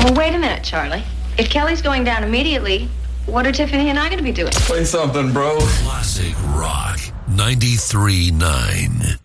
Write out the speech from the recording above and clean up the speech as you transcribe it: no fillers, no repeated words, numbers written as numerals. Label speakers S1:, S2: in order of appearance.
S1: Well, wait a minute, Charlie. If Kelly's going down immediately, what are Tiffany and I going to be doing?
S2: Play something, bro.
S3: Classic Rock 93.9.